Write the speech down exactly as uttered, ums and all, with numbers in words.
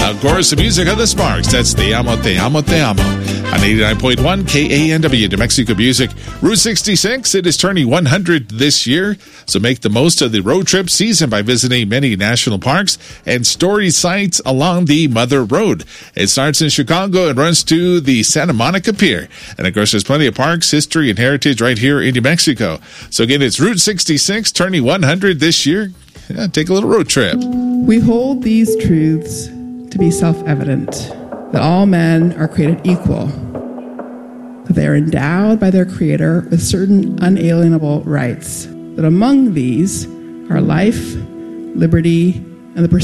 Of course, the music of the Sparks. That's Te Amo, Te Amo, Te Amo. On eighty-nine point one K A N W, New Mexico Music. Route sixty-six, it is turning one hundred this year. So make the most of the road trip season by visiting many national parks and story sites along the Mother Road. It starts in Chicago and runs to the Santa Monica Pier. And of course, there's plenty of parks, history, and heritage right here in New Mexico. So again, it's Route sixty-six, turning one hundred this year. Yeah, take a little road trip. We hold these truths to be self-evident, that all men are created equal, that they are endowed by their Creator with certain unalienable rights, that among these are life, liberty, and the pursuit